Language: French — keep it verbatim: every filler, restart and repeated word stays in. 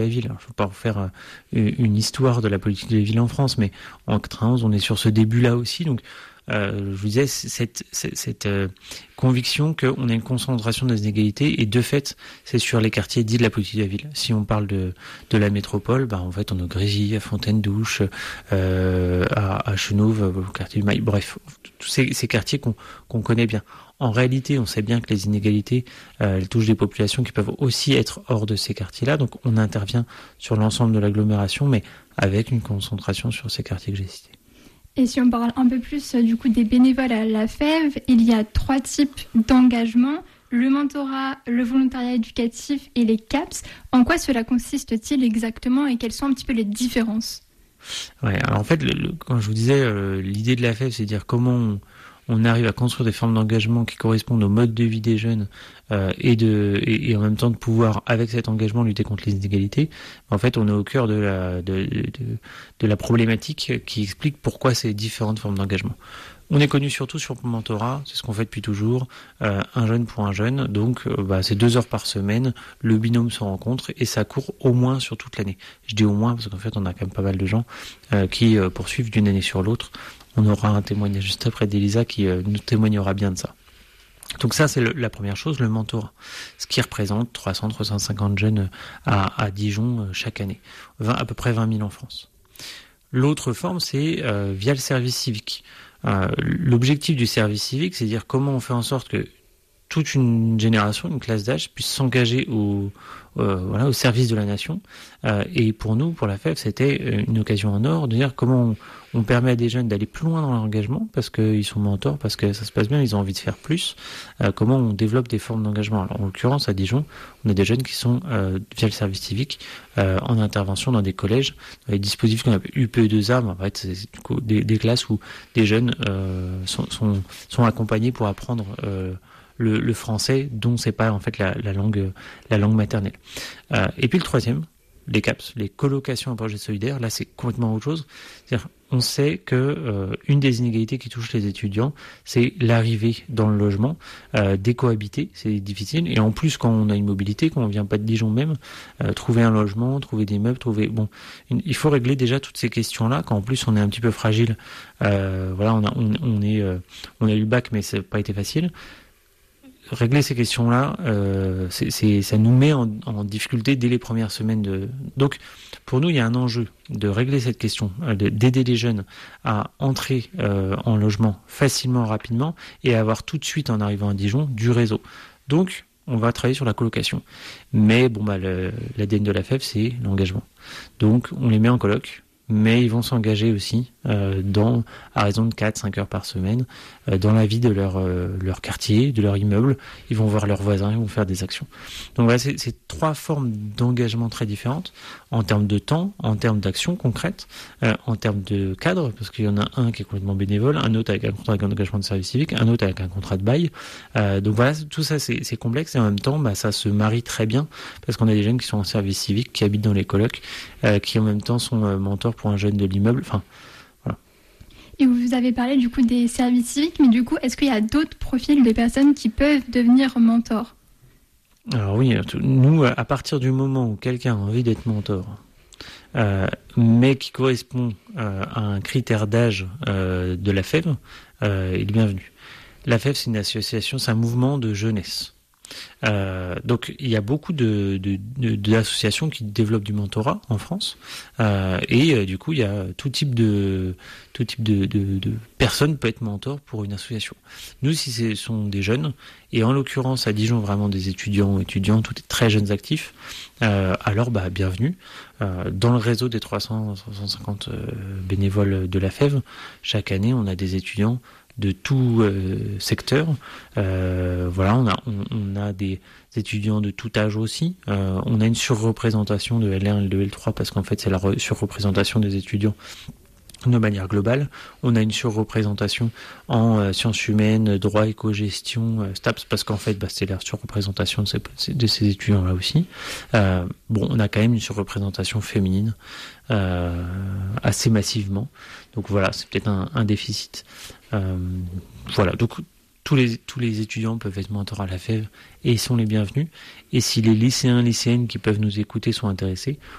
la ville. Alors, je ne veux pas vous faire euh, une histoire de la politique de la ville en France, mais en quatre-vingt-onze, on est sur ce début-là aussi. Donc, euh, je vous disais, cette, cette, cette euh, conviction qu'on a une concentration des inégalités, et de fait, c'est sur les quartiers dits de la politique de la ville. Si on parle de, de la métropole, bah, en fait, on a Grésy, à Fontaine-Douche, euh, à, à Chenauve, au quartier du Mail, bref, tous ces, ces quartiers qu'on, qu'on connaît bien. En réalité, on sait bien que les inégalités, euh, elles touchent des populations qui peuvent aussi être hors de ces quartiers-là. Donc, on intervient sur l'ensemble de l'agglomération, mais avec une concentration sur ces quartiers que j'ai cités. Et si on parle un peu plus du coup des bénévoles à la F E V, il y a trois types d'engagement: le mentorat, le volontariat éducatif et les C A P S. En quoi cela consiste-t-il exactement et quelles sont un petit peu les différences? Ouais, alors en fait, le, le, quand je vous disais, euh, l'idée de la F E V, c'est de dire comment on, on arrive à construire des formes d'engagement qui correspondent au mode de vie des jeunes euh, et, de, et, et en même temps de pouvoir, avec cet engagement, lutter contre les inégalités. En fait, on est au cœur de la, de, de, de la problématique qui explique pourquoi ces différentes formes d'engagement. On est connu surtout sur le mentorat, c'est ce qu'on fait depuis toujours, euh, un jeune pour un jeune, donc euh, bah, c'est deux heures par semaine, le binôme se rencontre et ça court au moins sur toute l'année. Je dis au moins parce qu'en fait on a quand même pas mal de gens euh, qui euh, poursuivent d'une année sur l'autre. On aura un témoignage juste après d'Elisa qui euh, nous témoignera bien de ça. Donc ça, c'est le, la première chose, le mentorat, ce qui représente trois cents à trois cent cinquante jeunes à, à Dijon euh, chaque année, vingt, à peu près vingt mille en France. L'autre forme, c'est euh, via le service civique. Euh, l'objectif du service civique, c'est de dire comment on fait en sorte que toute une génération, une classe d'âge puisse s'engager au, euh, voilà, au service de la nation. Euh, et pour nous, pour la F E V, c'était une occasion en or de dire comment on, on permet à des jeunes d'aller plus loin dans leur engagement parce qu'ils sont mentors, parce que ça se passe bien, ils ont envie de faire plus. Euh, comment on développe des formes d'engagement. Alors, en l'occurrence, à Dijon, on a des jeunes qui sont, euh, via le service civique, euh, en intervention dans des collèges, dans les dispositifs qu'on appelle U P E deux A, mais en fait, c'est du coup, des, des classes où des jeunes euh, sont, sont, sont accompagnés pour apprendre euh, Le, le français, dont c'est pas en fait la, la langue, la langue maternelle. Euh, et puis le troisième, les C A P S, les colocations à projet solidaire. Là, c'est complètement autre chose. C'est-à-dire, on sait que euh, une des inégalités qui touche les étudiants, c'est l'arrivée dans le logement, euh, décohabiter, c'est difficile. Et en plus, quand on a une mobilité, quand on vient pas de Dijon même, euh, trouver un logement, trouver des meubles, trouver bon, une, il faut régler déjà toutes ces questions-là. Quand en plus on est un petit peu fragile, euh, voilà, on a, on, on est, euh, on a eu le bac, mais ça n'a pas été facile. Régler ces questions-là, euh, c'est, c'est, ça nous met en, en difficulté dès les premières semaines. De... Donc, pour nous, il y a un enjeu de régler cette question, de, d'aider les jeunes à entrer euh, en logement facilement, rapidement, et à avoir tout de suite, en arrivant à Dijon, du réseau. Donc, on va travailler sur la colocation. Mais bon, bah, le, l'A D N de la F E V, c'est l'engagement. Donc, on les met en coloc, mais ils vont s'engager aussi euh, dans, à raison de quatre à cinq heures par semaine euh, dans la vie de leur, euh, leur quartier, de leur immeuble. Ils vont voir leurs voisins, ils vont faire des actions. Donc voilà, c'est, c'est trois formes d'engagement très différentes en termes de temps, en termes d'actions concrètes, euh, en termes de cadre, parce qu'il y en a un qui est complètement bénévole, un autre avec un contrat d'engagement de service civique, un autre avec un contrat de bail. Euh, donc voilà, tout ça c'est, c'est complexe et en même temps bah, ça se marie très bien parce qu'on a des jeunes qui sont en service civique, qui habitent dans les colocs, euh, qui en même temps sont euh, mentors pour un jeune de l'immeuble. Enfin, voilà. Et vous avez parlé du coup des services civiques, mais du coup, est-ce qu'il y a d'autres profils de personnes qui peuvent devenir mentors? Alors oui, nous, à partir du moment où quelqu'un a envie d'être mentor, euh, mais qui correspond euh, à un critère d'âge euh, de la F E V, euh, il est bienvenu. La F E V, c'est une association, c'est un mouvement de jeunesse. Euh, donc il y a beaucoup de, de, de, d'associations qui développent du mentorat en France euh, et euh, du coup il y a tout type de tout type de, de, de personnes peut être mentor pour une association. Nous si ce sont des jeunes et en l'occurrence à Dijon vraiment des étudiants étudiants tous très jeunes actifs, euh, alors bah bienvenue euh, dans le réseau des trois cents à trois cent cinquante euh, bénévoles de la F E V. Chaque année on a des étudiants de tout euh, secteur. Euh, voilà, on a, on, on a des étudiants de tout âge aussi. Euh, on a une surreprésentation de L un, L deux, L trois parce qu'en fait c'est la re- surreprésentation des étudiants de manière globale. On a une surreprésentation en euh, sciences humaines, droit, éco-gestion, euh, STAPS parce qu'en fait bah, c'est la surreprésentation de ces, de ces étudiants-là aussi. Euh, bon, on a quand même une surreprésentation féminine euh, assez massivement. Donc voilà, c'est peut-être un, un déficit. Euh, voilà, donc tous les, tous les étudiants peuvent être mentors à la F E V et sont les bienvenus. Et si les lycéens, lycéennes qui peuvent nous écouter sont intéressés,